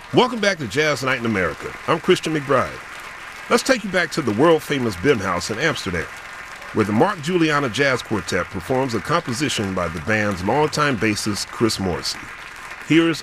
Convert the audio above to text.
Welcome back to Jazz Night in America. I'm Christian McBride. Let's take you back to the world-famous Bimhuis in Amsterdam, where the Mark Juliana Jazz Quartet performs a composition by the band's longtime bassist Chris Morrissey. Here's